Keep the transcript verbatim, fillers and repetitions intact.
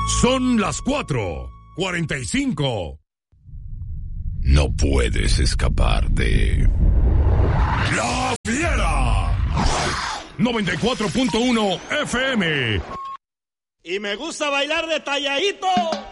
Son las cuatro cuarenta y cinco. No puedes escapar de La Fiera. noventa y cuatro punto uno F M. Y me gusta bailar de talladito.